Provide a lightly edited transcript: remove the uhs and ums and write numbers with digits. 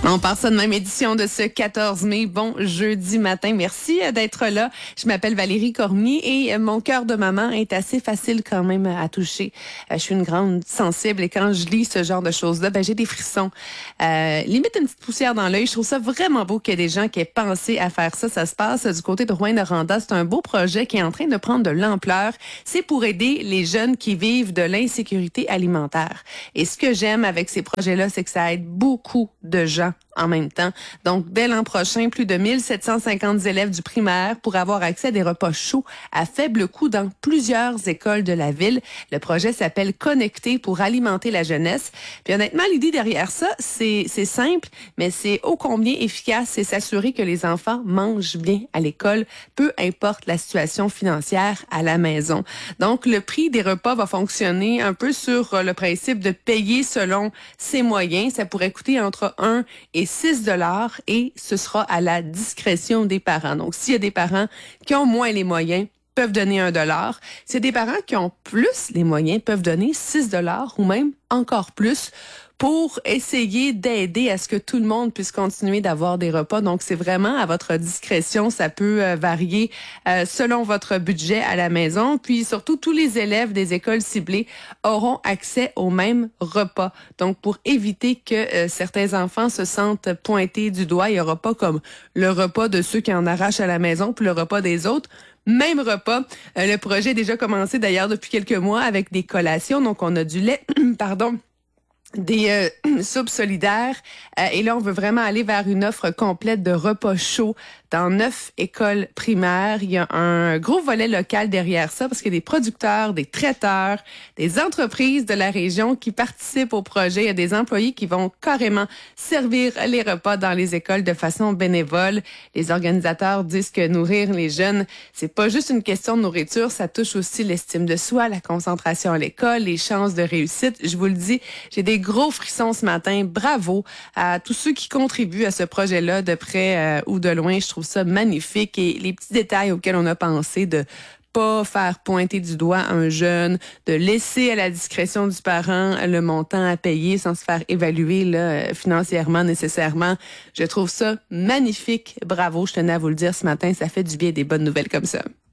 On part ça de même édition de ce 14 mai. Bon jeudi matin. Merci d'être là. Je m'appelle Valérie Cormier et mon cœur de maman est assez facile quand même à toucher. Je suis une grande sensible et quand je lis ce genre de choses-là, j'ai des frissons. Limite une petite poussière dans l'œil. Je trouve ça vraiment beau qu'il y ait des gens qui aient pensé à faire ça. Ça se passe du côté de Rouyn-Noranda. C'est un beau projet qui est en train de prendre de l'ampleur. C'est pour aider les jeunes qui vivent de l'insécurité alimentaire. Et ce que j'aime avec ces projets-là, c'est que ça aide beaucoup de gens en même temps. Donc, dès l'an prochain, plus de 1750 élèves du primaire pourraient avoir accès à des repas chauds à faible coût dans plusieurs écoles de la ville. Le projet s'appelle Connecter pour alimenter la jeunesse. Puis honnêtement, l'idée derrière ça, c'est simple, mais c'est ô combien efficace. C'est s'assurer que les enfants mangent bien à l'école, peu importe la situation financière à la maison. Donc, le prix des repas va fonctionner un peu sur le principe de payer selon ses moyens. Ça pourrait coûter entre 1 et 6 $ et ce sera à la discrétion des parents. Donc, s'il y a des parents qui ont moins les moyens, peuvent donner 1 $. C'est des parents qui ont plus les moyens, peuvent donner 6 $ ou même encore plus pour essayer d'aider à ce que tout le monde puisse continuer d'avoir des repas. Donc, c'est vraiment à votre discrétion. Ça peut varier selon votre budget à la maison. Puis, surtout, tous les élèves des écoles ciblées auront accès aux mêmes repas. Donc, pour éviter que certains enfants se sentent pointés du doigt, il n'y aura pas comme le repas de ceux qui en arrachent à la maison puis le repas des autres. Même repas. Le projet est déjà commencé d'ailleurs depuis quelques mois avec des collations. Donc, on a du lait, des soupes solidaires. Et là, on veut vraiment aller vers une offre complète de repas chauds dans 9 écoles primaires. Il y a un gros volet local derrière ça parce qu'il y a des producteurs, des traiteurs, des entreprises de la région qui participent au projet. Il y a des employés qui vont carrément servir les repas dans les écoles de façon bénévole. Les organisateurs disent que nourrir les jeunes, c'est pas juste une question de nourriture, ça touche aussi l'estime de soi, la concentration à l'école, les chances de réussite. Je vous le dis, j'ai des gros frissons ce matin. Bravo à tous ceux qui contribuent à ce projet-là de près ou de loin. Je trouve ça magnifique et les petits détails auxquels on a pensé de pas faire pointer du doigt un jeune, de laisser à la discrétion du parent le montant à payer sans se faire évaluer là, financièrement nécessairement. Je trouve ça magnifique. Bravo, je tenais à vous le dire ce matin. Ça fait du bien des bonnes nouvelles comme ça.